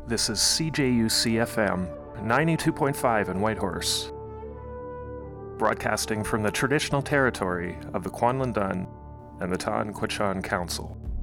This is CJUC FM 92.5 in Whitehorse, broadcasting from the traditional territory of the Kwanlin Dun and the Ta'an Quechan Council.